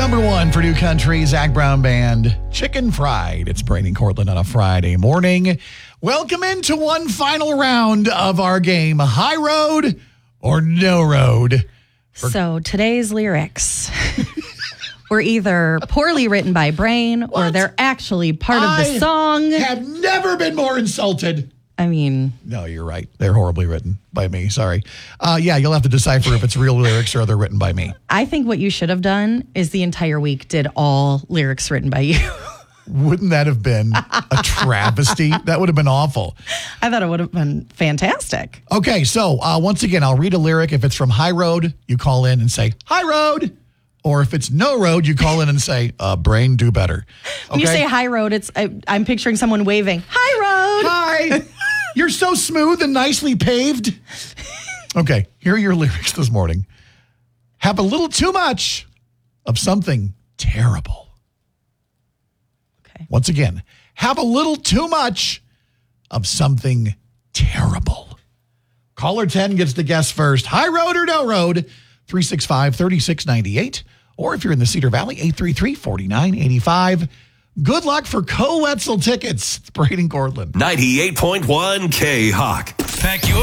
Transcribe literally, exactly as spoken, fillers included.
number one for New Country, Zach Brown Band, Chicken Fried. It's Brady and Cortland on a Friday morning. Welcome into one final round of our game, High Road or No Road. For- so today's lyrics were either poorly written by Brain or What? they're actually part of the I song. have never been more insulted. I mean, No, you're right. They're horribly written by me. Sorry. Uh, yeah, you'll have to decipher if it's real lyrics or they're written by me. I think what you should have done is the entire week did all lyrics written by you. Wouldn't that have been a travesty? That would have been awful. I thought it would have been fantastic. Okay, so uh, once again, I'll read a lyric. If it's from High Road, you call in and say, High Road. Or if it's No Road, you call in and say, uh, Brain, do better. Okay? When you say high road, it's I, I'm picturing someone waving, high road. Hi. You're so smooth and nicely paved. Okay, here are your lyrics this morning. Have a little too much of something terrible. Okay. Once again, have a little too much of something terrible. Caller ten gets to guess first. High Road or No Road? three six five, three six nine eight. Or if you're in the Cedar Valley, eight three three, four nine eight five. Good luck for Co-Wetzel tickets. It's Brady and Cortland. ninety-eight point one K-Hawk. Pack your